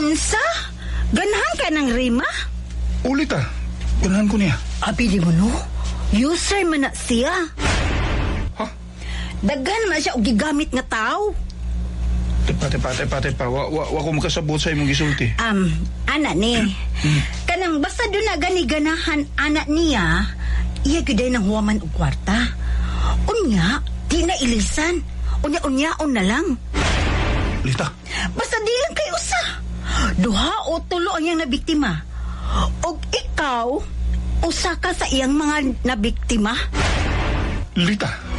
Unsa? Ganahan ka ng Rima? Ulit ganahan ko niya. Abi di mo no? User man na siya. Ha? Daghan man siya og gigamit nga tao. Tepa. Wa ko makasabot sa imong gisulti. Ana ni. Kanang basta doon na gani-ganahan anak niya, iya gyud nang huwaman og kwarta. Unya, di na ilisan. Unya-unyaon na lang. Lita. Basta di lang kayo usa. Duha o tulo ang iyang nabiktima. Og ikaw, usa ka sa iyang mga nabiktima. Lita.